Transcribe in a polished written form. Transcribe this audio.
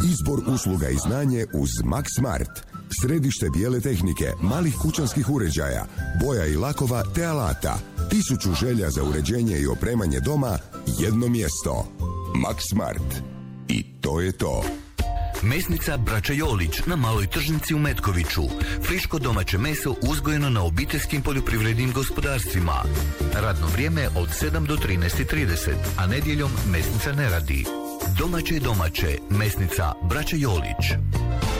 Izbor usluga i znanje uz Max Smart. Središte bijele tehnike, malih kućanskih uređaja, boja i lakova te alata. 1000 želja za uređenje i opremanje doma, jedno mjesto. Max Smart. I to je to. Mesnica Braća Jolić na Maloj tržnici u Metkoviću. Friško domaće meso uzgojeno na obiteljskim poljoprivrednim gospodarstvima. Radno vrijeme od 7 do 13:30, a nedjeljom mesnica ne radi. Domaće, Mesnica Braća Jolić.